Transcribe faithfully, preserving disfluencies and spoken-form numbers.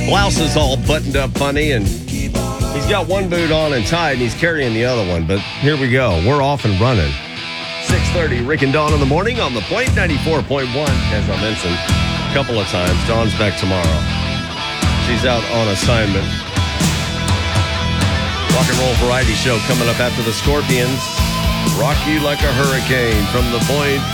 Blouse is all buttoned up funny, and he's got one boot on and tied, and he's carrying the other one. But here we go. We're off and running. six thirty, Rick and Dawn in the morning on the Point ninety-four point one, as I mentioned a couple of times. Dawn's back tomorrow. She's out on assignment. Rock and roll variety show coming up after the Scorpions. Rock you like a hurricane from the Point.